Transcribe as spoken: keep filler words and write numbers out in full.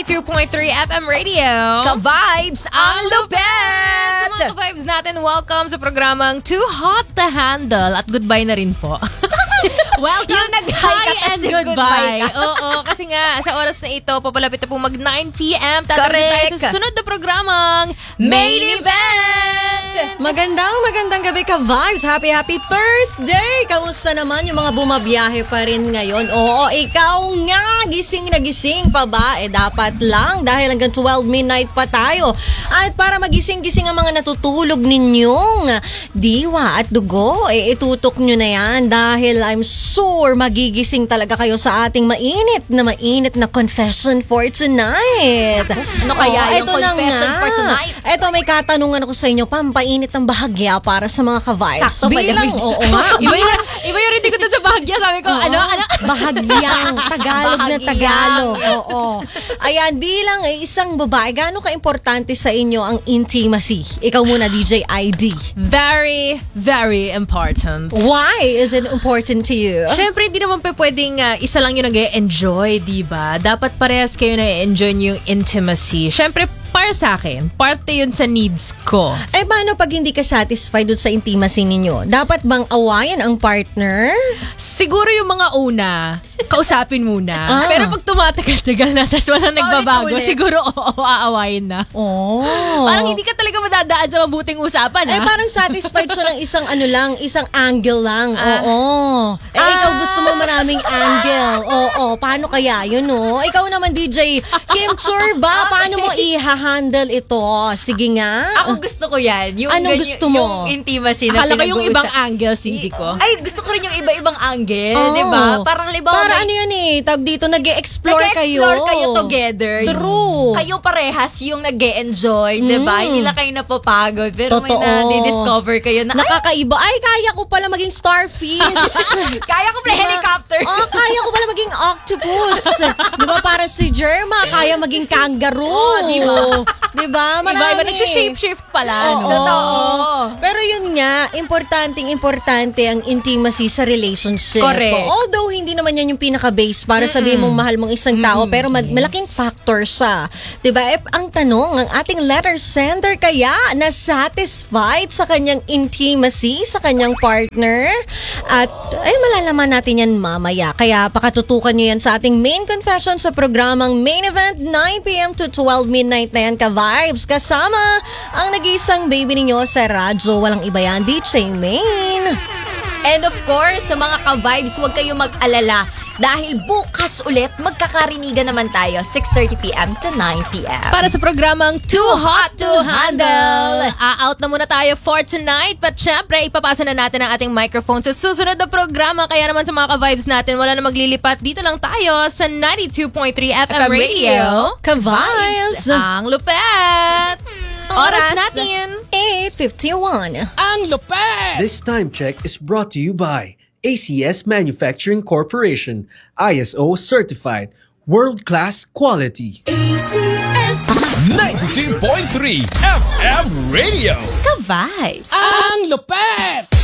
ninety-two point three F M Radio. Ka-vibes ang lupet! Sa mga ka-vibes natin, welcome sa programang Too Hot to Handle. At goodbye na rin po. Welcome! Yung nag-hi and goodbye. Oo, kasi nga, sa oras na ito, papalapit na po mag nine p.m. Tatawid tayo sa susunod na programang Main Event! Magandang, magandang gabi ka-vibes. Happy, happy Thursday! Kamusta naman yung mga bumabiyahe pa rin ngayon? Oo, ikaw nga, gising na gising pa ba? Eh, dapat lang dahil hanggang twelve midnight pa tayo. At para magising-gising ang mga natutulog ninyong diwa at dugo, eh, itutok nyo na yan dahil I'm sure magigising talaga kayo sa ating mainit na mainit na confession for tonight. Ano kaya Oh, yung eto na confession nga. for tonight? Eto, may katanungan ako sa inyo, pampainit ng bahagya para sa mga ka-vibes. Sakto ba yan? Bilang, oo nga. Iba yung, iba yung rinig ko dun sa bahagya. Sabi ko, Oo. ano, ano? Bahagyang. Tagalog na Bahagyang. Tagalog. Oo. Ayan, bilang eh, isang babae, gaano ka-importante sa inyo ang intimacy? Ikaw muna, D J I D. Very, very important. Why is it important to you? Siyempre, hindi naman pa pwedeng uh, isa lang yung nag-e-enjoy, diba? Dapat parehas kayo na-enjoy yung intimacy. Siyempre, para sa akin, parte yun sa needs ko. Eh, paano pag hindi ka satisfied dun sa intimacy ninyo? Dapat bang awayan ang partner? Siguro yung mga una, kausapin muna. Ah. Pero pag tumatagal-tagal na, tapos walang nagbabago, Paulit-ulit. siguro oo, aawayin na. Oh. Parang hindi ka talaga madadaan sa mabuting usapan, Eh, ha? parang satisfied siya ng isang ano lang, isang angle lang. Ah. Oo. Eh, Ah. ikaw gusto mo maraming angle. Oo. Paano kaya yun, no? Ikaw naman, D J Kim Churba, paano mo i-handle ito? Sige nga. Ako gusto ko yan. Yung, Anong ganyan- gusto mo? Yung intimacy na Akala ko yung pinag-uusa- ibang angle, Sisi ko. Ay, gusto ko rin yung iba-ibang angle, Oh. di ba? Parang libaw Para ano yan eh, tawag dito, nag-e-explore kayo. Nag-explore kayo together. True. Kayo parehas yung nag-e-enjoy, di ba? Mm. Hindi lang kayo napapagod. Pero Totoo. may na-discover kayo na, ay, Nakakaiba. Ay, kaya ko pala maging starfish. kaya ko pala Diba? helicopter. Oh, kaya ko pala maging octopus. Di ba? Para si Jerma, kaya maging kangaroo. Oh, di ba? Di ba? Marami. Iba-iba, nag-shape-shift pala, Oo. no? Totoo. Pero yun nga, importanteng importante ang intimacy sa relationship. Correct. Although hindi naman yan yung pinaka-base para sabihin mong mahal mong isang tao, pero ma- malaking factor siya. Diba? Eh, ang tanong, ang ating letter sender kaya na satisfied sa kanyang intimacy sa kanyang partner? At ay malalaman natin yan mamaya. Kaya pakatutukan nyo yan sa ating main confession sa programang Main Event nine p.m. to twelve midnight na yan ka-vibes. Kasama ang nag-iisang baby ninyo sa radyo. Walang iba yan, D J Main. And of course, sa mga ka-vibes, huwag kayong mag-alala. Dahil bukas ulit, magkakarinigan naman tayo, six thirty p.m. to nine p.m. Para sa programang Too Hot to Handle. A-out na muna tayo for tonight. But syempre, ipapasa na natin ang ating microphone sa susunod na programa. Kaya naman sa mga ka-vibes natin, wala na maglilipat. Dito lang tayo sa ninety-two point three F M Radio. Ka-vibes. Ang lupet! Oras Oras. natin. eight fifty-one. Ang lupet! This time check is brought to you by A C S Manufacturing Corporation, I S O certified, world-class quality. A C S ninety-two point three F M Radio. Ka-vibes. Ang lupet!